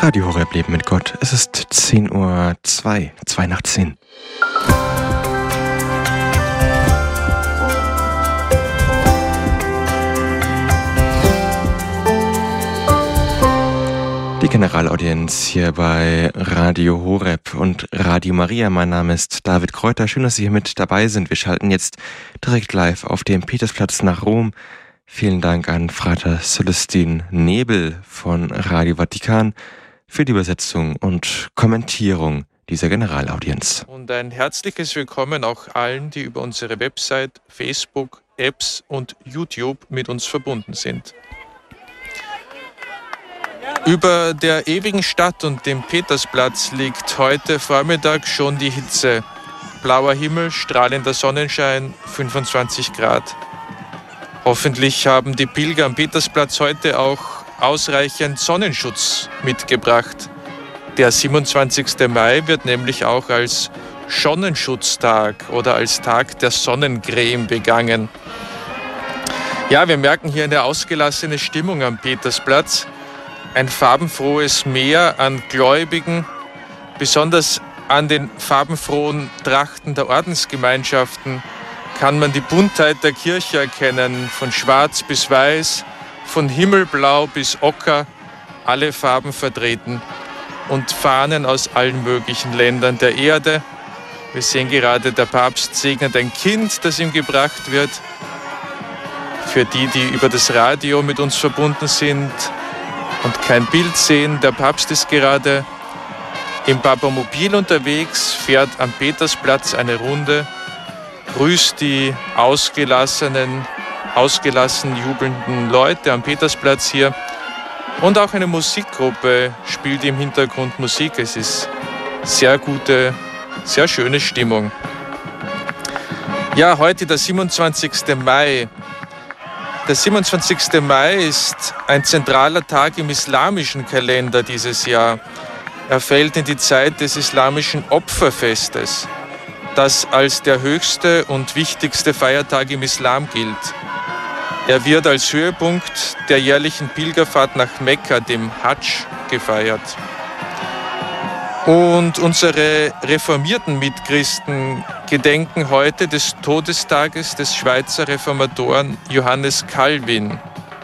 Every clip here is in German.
Radio Horeb Leben mit Gott. Es ist 10:02 Uhr, 2 nach 10. Die Generalaudienz hier bei Radio Horeb und Radio Maria. Mein Name ist David Kräuter. Schön, dass Sie hier mit dabei sind. Wir schalten jetzt direkt live auf dem Petersplatz nach Rom. Vielen Dank an Frater Celestin Nebel von Radio Vatikan für die Übersetzung und Kommentierung dieser Generalaudienz. Und ein herzliches Willkommen auch allen, die über unsere Website, Facebook, Apps und YouTube mit uns verbunden sind. Über der ewigen Stadt und dem Petersplatz liegt heute Vormittag schon die Hitze. Blauer Himmel, strahlender Sonnenschein, 25 Grad. Hoffentlich haben die Pilger am Petersplatz heute auch ausreichend Sonnenschutz mitgebracht. Der 27. Mai wird nämlich auch als Sonnenschutztag oder als Tag der Sonnencreme begangen. Ja, wir merken hier eine ausgelassene Stimmung am Petersplatz. Ein farbenfrohes Meer an Gläubigen, besonders an den farbenfrohen Trachten der Ordensgemeinschaften kann man die Buntheit der Kirche erkennen, von schwarz bis weiß, von himmelblau bis ocker, alle Farben vertreten und Fahnen aus allen möglichen Ländern der Erde. Wir sehen gerade, der Papst segnet ein Kind, das ihm gebracht wird. Für die, die über das Radio mit uns verbunden sind und kein Bild sehen, der Papst ist gerade im Papamobil unterwegs, fährt am Petersplatz eine Runde, grüßt die ausgelassen jubelnden Leute am Petersplatz hier. Und auch eine Musikgruppe spielt im Hintergrund Musik. Es ist sehr gute, sehr schöne Stimmung. Ja, heute der 27. Mai. Der 27. Mai ist ein zentraler Tag im islamischen Kalender dieses Jahr. Er fällt in die Zeit des islamischen Opferfestes, das als der höchste und wichtigste Feiertag im Islam gilt. Er wird als Höhepunkt der jährlichen Pilgerfahrt nach Mekka, dem Hadsch, gefeiert. Und unsere reformierten Mitchristen gedenken heute des Todestages des Schweizer Reformatoren Johannes Calvin.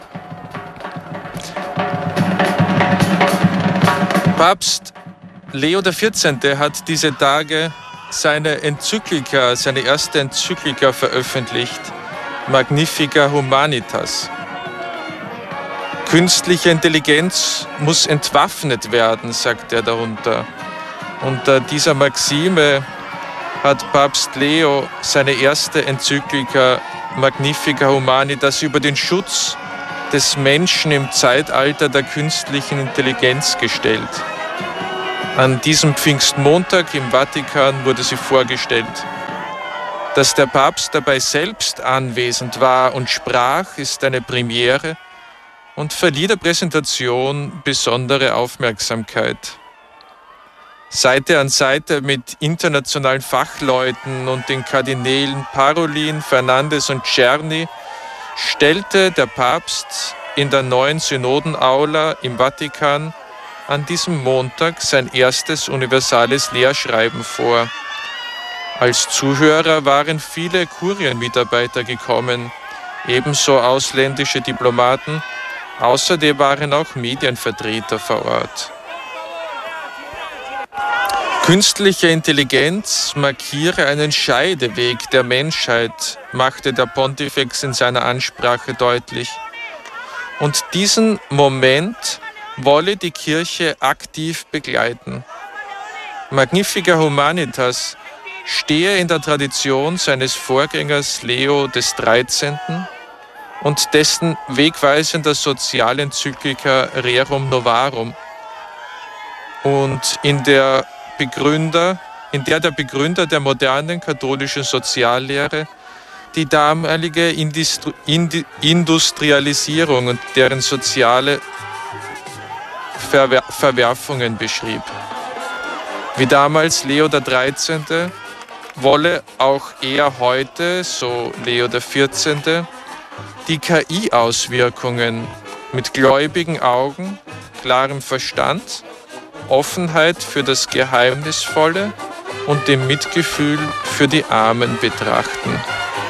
Papst Leo XIV. Hat diese Tage seine erste Enzyklika veröffentlicht, Magnifica Humanitas. Künstliche Intelligenz muss entwaffnet werden, sagt er darunter. Unter dieser Maxime hat Papst Leo seine erste Enzyklika Magnifica Humanitas über den Schutz des Menschen im Zeitalter der künstlichen Intelligenz gestellt. An diesem Pfingstmontag im Vatikan wurde sie vorgestellt. Dass der Papst dabei selbst anwesend war und sprach, ist eine Premiere und verlieh der Präsentation besondere Aufmerksamkeit. Seite an Seite mit internationalen Fachleuten und den Kardinälen Parolin, Fernandes und Czerny stellte der Papst in der neuen Synodenaula im Vatikan an diesem Montag sein erstes universales Lehrschreiben vor. Als Zuhörer waren viele Kurienmitarbeiter gekommen, ebenso ausländische Diplomaten. Außerdem waren auch Medienvertreter vor Ort. Künstliche Intelligenz markiere einen Scheideweg der Menschheit, machte der Pontifex in seiner Ansprache deutlich. Und diesen Moment wolle die Kirche aktiv begleiten. Magnifica Humanitas stehe in der Tradition seines Vorgängers Leo XIII. Und dessen wegweisender Sozialenzyklika Rerum Novarum und in der der Begründer der modernen katholischen Soziallehre die damalige Industrialisierung und deren soziale Verwerfungen beschrieb. Wie damals Leo XIII. Wolle auch er heute, so Leo XIV., die KI-Auswirkungen mit gläubigen Augen, klarem Verstand Offenheit für das Geheimnisvolle und dem Mitgefühl für die Armen betrachten.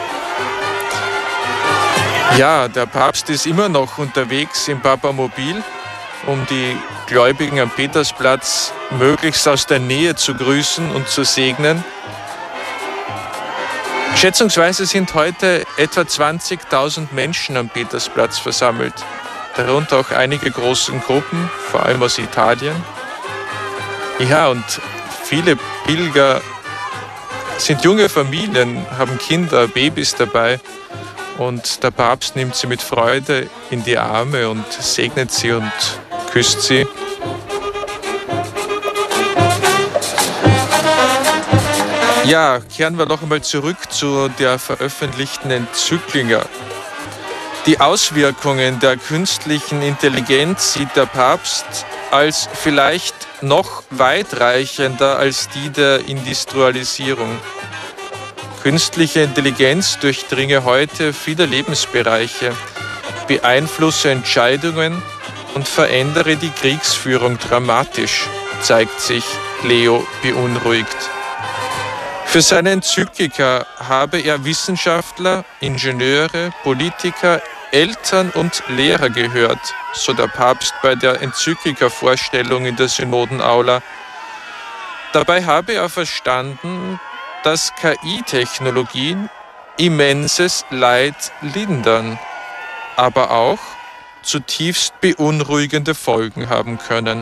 Ja, der Papst ist immer noch unterwegs im Papamobil, um die Gläubigen am Petersplatz möglichst aus der Nähe zu grüßen und zu segnen. Schätzungsweise sind heute etwa 20.000 Menschen am Petersplatz versammelt, darunter auch einige große Gruppen, vor allem aus Italien. Ja, und viele Pilger sind junge Familien, haben Kinder, Babys dabei. Und der Papst nimmt sie mit Freude in die Arme und segnet sie und küsst sie. Ja, kehren wir noch einmal zurück zu der veröffentlichten Enzyklika. Die Auswirkungen der künstlichen Intelligenz sieht der Papst als vielleicht noch weitreichender als die der Industrialisierung. Künstliche Intelligenz durchdringe heute viele Lebensbereiche, beeinflusse Entscheidungen und verändere die Kriegsführung dramatisch, zeigt sich Leo beunruhigt. Für seine Enzyklika habe er Wissenschaftler, Ingenieure, Politiker, Eltern und Lehrer gehört, so der Papst bei der Enzyklika-Vorstellung in der Synodenaula. Dabei habe er verstanden, dass KI-Technologien immenses Leid lindern, aber auch zutiefst beunruhigende Folgen haben können.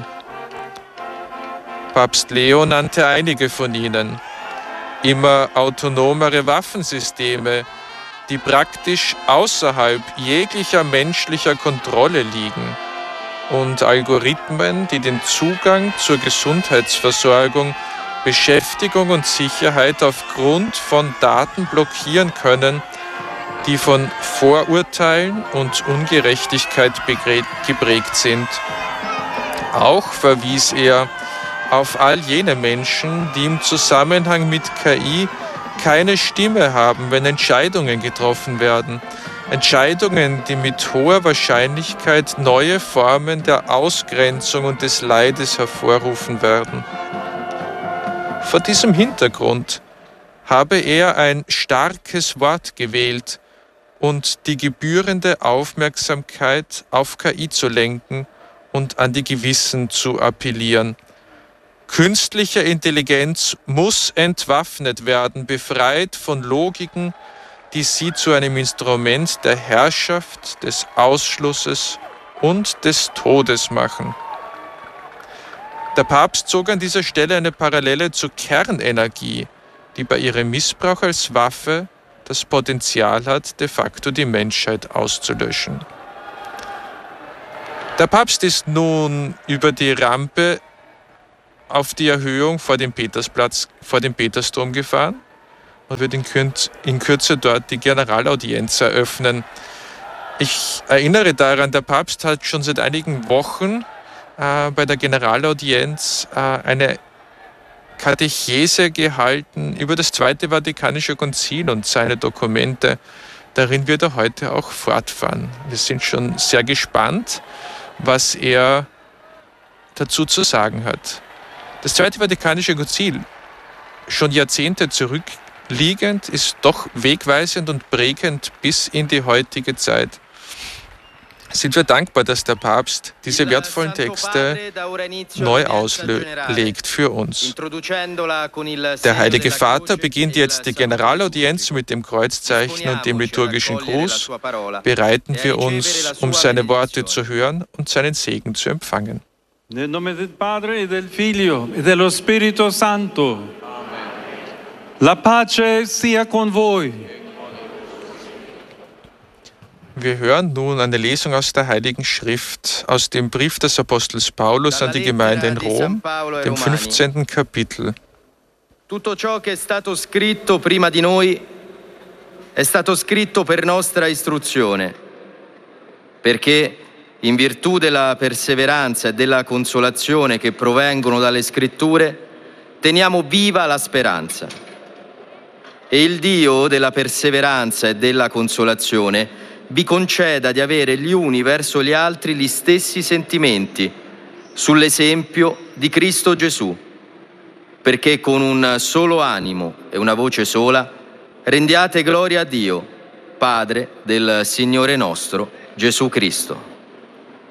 Papst Leo nannte einige von ihnen. Immer autonomere Waffensysteme, die praktisch außerhalb jeglicher menschlicher Kontrolle liegen, und Algorithmen, die den Zugang zur Gesundheitsversorgung, Beschäftigung und Sicherheit aufgrund von Daten blockieren können, die von Vorurteilen und Ungerechtigkeit geprägt sind. Auch verwies er auf all jene Menschen, die im Zusammenhang mit KI keine Stimme haben, wenn Entscheidungen getroffen werden. Entscheidungen, die mit hoher Wahrscheinlichkeit neue Formen der Ausgrenzung und des Leides hervorrufen werden. Vor diesem Hintergrund habe er ein starkes Wort gewählt und die gebührende Aufmerksamkeit auf KI zu lenken und an die Gewissen zu appellieren. Künstliche Intelligenz muss entwaffnet werden, befreit von Logiken, die sie zu einem Instrument der Herrschaft, des Ausschlusses und des Todes machen. Der Papst zog an dieser Stelle eine Parallele zur Kernenergie, die bei ihrem Missbrauch als Waffe das Potenzial hat, de facto die Menschheit auszulöschen. Der Papst ist nun über die Rampe auf die Erhöhung vor dem Petersplatz, vor dem Petersdom gefahren und wird in Kürze dort die Generalaudienz eröffnen. Ich erinnere daran, der Papst hat schon seit einigen Wochen bei der Generalaudienz eine Katechese gehalten über das Zweite Vatikanische Konzil und seine Dokumente. Darin wird er heute auch fortfahren. Wir sind schon sehr gespannt, was er dazu zu sagen hat. Das Zweite Vatikanische Konzil, schon Jahrzehnte zurückliegend, ist doch wegweisend und prägend bis in die heutige Zeit. Sind wir dankbar, dass der Papst diese wertvollen Texte neu auslegt für uns. Der Heilige Vater beginnt jetzt die Generalaudienz mit dem Kreuzzeichen und dem liturgischen Gruß. Bereiten wir uns, um seine Worte zu hören und seinen Segen zu empfangen. Nel nome del Padre e del Figlio e dello Spirito Santo. La pace sia con voi. Wir hören nun eine Lesung aus der Heiligen Schrift, aus dem Brief des Apostels Paulus an die Gemeinde in Rom, dem 15. Kapitel. Tutto ciò che è stato scritto prima di noi è stato scritto per nostra istruzione, perché in virtù della perseveranza e della consolazione che provengono dalle Scritture, teniamo viva la speranza. E il Dio della perseveranza e della consolazione vi conceda di avere gli uni verso gli altri gli stessi sentimenti, sull'esempio di Cristo Gesù, perché con un solo animo e una voce sola rendiate gloria a Dio, Padre del Signore nostro Gesù Cristo.